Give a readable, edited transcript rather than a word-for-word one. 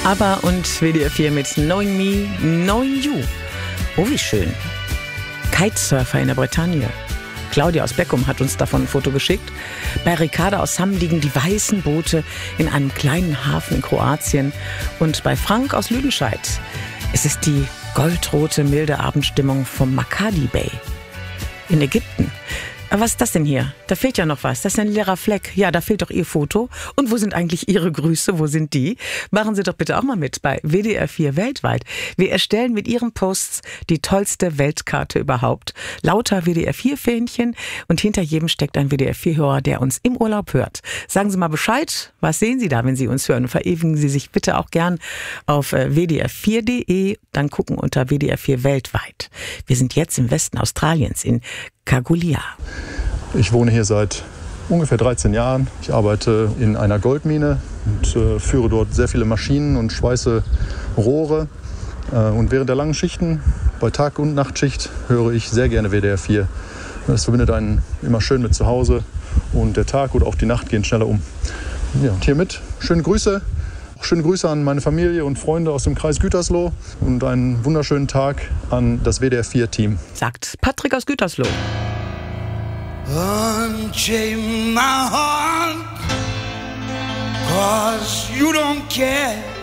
ABBA und WDR 4 mit Knowing Me, Knowing You. Oh, wie schön. Kitesurfer in der Bretagne. Claudia aus Beckum hat uns davon ein Foto geschickt. Bei Ricarda aus Hamm liegen die weißen Boote in einem kleinen Hafen in Kroatien. Und bei Frank aus Lüdenscheid ist es die goldrote, milde Abendstimmung vom Makadi Bay in Ägypten. Aber was ist das denn hier? Da fehlt ja noch was. Das ist ein leerer Fleck. Ja, da fehlt doch Ihr Foto. Und wo sind eigentlich Ihre Grüße? Wo sind die? Machen Sie doch bitte auch mal mit bei WDR 4 weltweit. Wir erstellen mit Ihren Posts die tollste Weltkarte überhaupt. Lauter WDR 4 Fähnchen und hinter jedem steckt ein WDR 4 Hörer, der uns im Urlaub hört. Sagen Sie mal Bescheid. Was sehen Sie da, wenn Sie uns hören? Und verewigen Sie sich bitte auch gern auf wdr4.de. Dann gucken unter WDR 4 weltweit. Wir sind jetzt im Westen Australiens in Kagolia. Ich wohne hier seit ungefähr 13 Jahren. Ich arbeite in einer Goldmine und führe dort sehr viele Maschinen und schweiße Rohre. Und während der langen Schichten, bei Tag- und Nachtschicht, höre ich sehr gerne WDR 4. Das verbindet einen immer schön mit zu Hause und der Tag oder auch die Nacht gehen schneller um. Ja, und hiermit schöne Grüße. Auch schöne Grüße an meine Familie und Freunde aus dem Kreis Gütersloh und einen wunderschönen Tag an das WDR 4-Team. Sagt Patrick aus Gütersloh. Unchain my heart, 'cause you don't care.